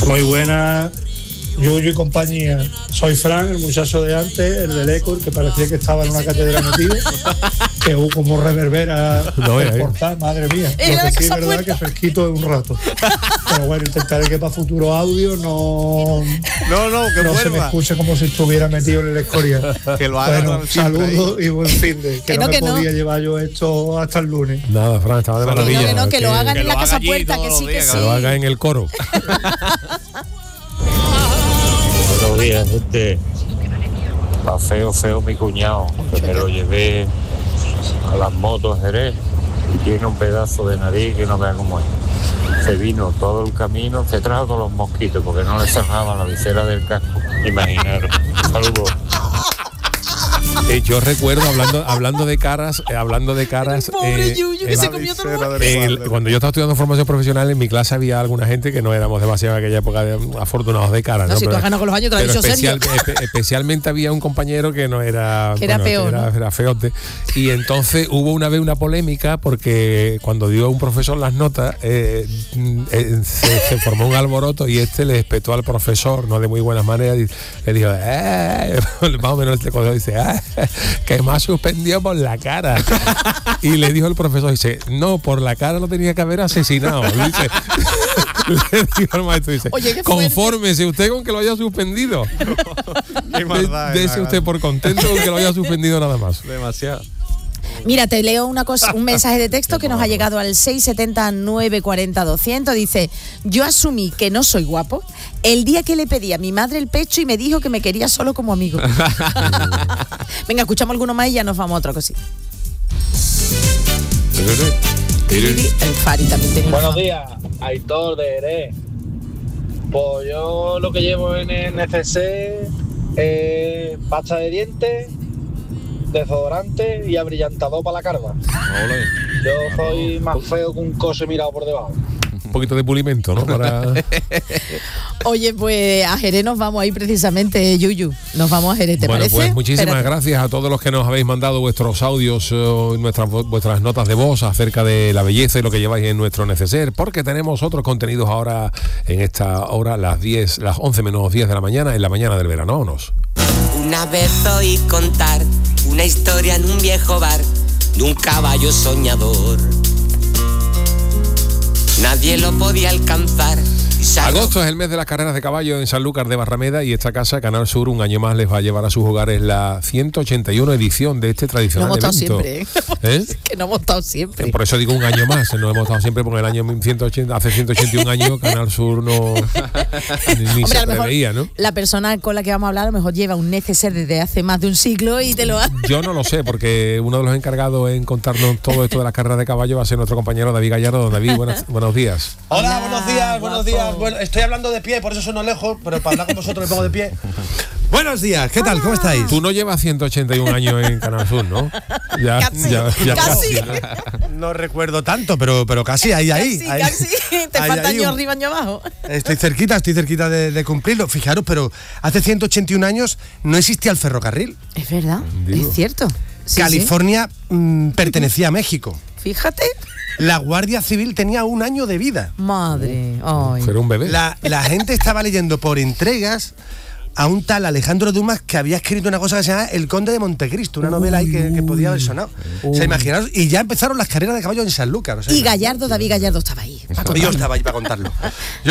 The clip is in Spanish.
Muy buena, Yuyu y compañía. Soy Fran, el muchacho de antes, el del Eco, el que parecía que estaba en una catedral metido, que hubo como reverbera el portal, madre mía. Lo que sí es verdad que fresquito es un rato. Pero bueno, intentaré que para futuro audio no se me escuche como si estuviera metido en el Escorial. Que lo haga. Bueno, saludos y buen fin de. Que no me podía llevar yo esto hasta el lunes. Nada, Fran, estaba de maravilla. Que lo hagan en la casa puerta, que sí, que sí. Que lo hagan en el coro. Buenos días, gente. Va feo mi cuñado, que me lo llevé a las motos Jerez y tiene un pedazo de nariz que no vea cómo es. Se vino todo el camino, se trajo todos los mosquitos porque no le cerraba la visera del casco. Imaginaros. Saludos. Yo recuerdo hablando de caras, pobre Yuyu que se comió todo cuando yo estaba estudiando formación profesional, en mi clase había alguna gente que no éramos demasiado en aquella época afortunados de cara, ¿no? Si tú has ganado con los años, te lo has dicho serio. Especialmente había un compañero que no era, que era peor, ¿no? Era feote, y entonces hubo una vez una polémica porque cuando dio un profesor las notas se formó un alboroto y le espetó al profesor, no de muy buenas maneras, y le dijo más o menos este cosa, dice que me ha suspendido por la cara. Y le dijo el profesor, dice, no, por la cara lo tenía que haber asesinado. Dice, le dijo el maestro, dice, confórmese usted con que lo haya suspendido. Qué maldad, Dese usted por contento con que lo haya suspendido nada más. Demasiado. Mira, te leo un mensaje de texto que nos ha llegado al 670-940-200. Dice, yo asumí que no soy guapo el día que le pedí a mi madre el pecho y me dijo que me quería solo como amigo. Venga, escuchamos alguno más y ya nos vamos a otra cosita. El Fari también tiene. Buenos días, Aitor de Jerez. Pues yo lo que llevo en el neceser es pasta de dientes, desodorante y abrillantador para la carva. Yo soy más feo que un coche mirado por debajo. Un poquito de pulimento, ¿no? Oye, pues a Jerez nos vamos ahí precisamente, Yuyu. Nos vamos a Jerez, ¿te parece? Pues muchísimas gracias a todos los que nos habéis mandado vuestros audios, vuestras notas de voz acerca de la belleza y lo que lleváis en nuestro neceser, porque tenemos otros contenidos ahora en esta hora, las 11 menos 10 de la mañana, en la mañana del verano. Vámonos. Una vez oí contar una historia en un viejo bar de un caballo soñador. Nadie lo podía alcanzar. Agosto es el mes de las carreras de caballo en Sanlúcar de Barrameda y esta casa, Canal Sur, un año más les va a llevar a sus hogares la 181 edición de este tradicional evento. No hemos estado siempre, que no hemos estado siempre. Por eso digo un año más, no hemos estado siempre porque el año 180, hace 181 años Canal Sur no ni se preveía, ¿no? La persona con la que vamos a hablar a lo mejor lleva un neceser desde hace más de un siglo y te lo ha... Yo no lo sé, porque uno de los encargados en contarnos todo esto de las carreras de caballo va a ser nuestro compañero David Gallardo. Don David, buenos días. Hola, buenos días. Bueno, estoy hablando de pie, por eso sueno lejos, pero para hablar con vosotros me pongo de pie. Buenos días, ¿qué tal? ¿Cómo estáis? Tú no llevas 181 años en Canal Sur, ¿no? Casi. No recuerdo tanto, pero casi, ahí. Casi. Te falta año arriba, año abajo. Estoy cerquita de cumplirlo. Fijaros, pero hace 181 años no existía el ferrocarril. Es verdad, es cierto. Sí, California pertenecía a México. Fíjate. La Guardia Civil tenía 1 año de vida. Madre. Ay. Era un bebé. La gente estaba leyendo por entregas a un tal Alejandro Dumas que había escrito una cosa que se llama El Conde de Montecristo, una novela ahí que podía haber sonado. O sea, imaginaros, y ya empezaron las carreras de caballo en Sanlúcar. O sea, y David Gallardo estaba ahí. Yo estaba ahí para contarlo.